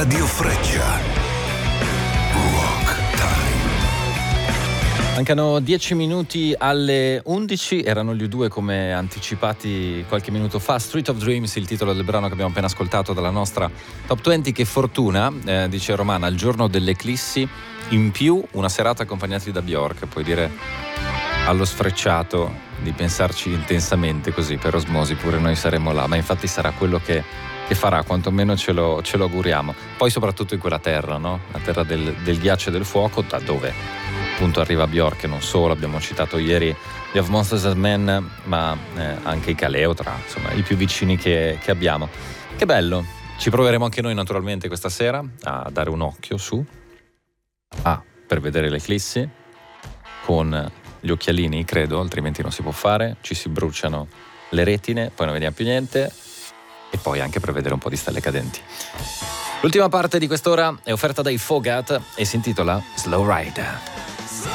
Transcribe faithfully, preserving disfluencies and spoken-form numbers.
Radio Freccia. Mancano dieci minuti alle undici, erano gli U due come anticipati qualche minuto fa. Street of Dreams, il titolo del brano che abbiamo appena ascoltato dalla nostra Top venti. Che fortuna, eh, dice Romana, il giorno dell'eclissi, in più una serata accompagnati da Bjork. Puoi dire allo sfrecciato di pensarci intensamente, così per osmosi pure noi saremo là, ma infatti sarà quello che, che farà, quantomeno ce lo, ce lo auguriamo. Poi soprattutto in quella terra, no? La terra del, del ghiaccio e del fuoco, da dove appunto arriva Bjork, e non solo. Abbiamo citato ieri gli Of Monsters and Men, ma eh, anche i Kaleo, tra insomma i più vicini che, che abbiamo. Che bello, ci proveremo anche noi naturalmente questa sera a dare un occhio su ah, per vedere l'eclissi con gli occhialini, credo, altrimenti non si può fare, ci si bruciano le retine, poi non vediamo più niente, e poi anche per vedere un po' di stelle cadenti. L'ultima parte di quest'ora è offerta dai Fogat e si intitola Slow Rider.